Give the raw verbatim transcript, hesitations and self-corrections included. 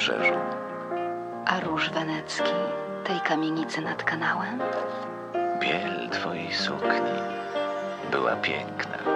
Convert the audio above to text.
wybrzeżu. A róż wenecki tej kamienicy nad kanałem? Biel twojej sukni była piękna.